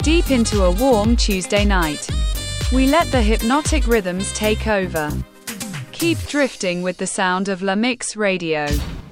deep into a warm Tuesday night. We let the hypnotic rhythms take over. Keep drifting with the sound of La Mix Radio.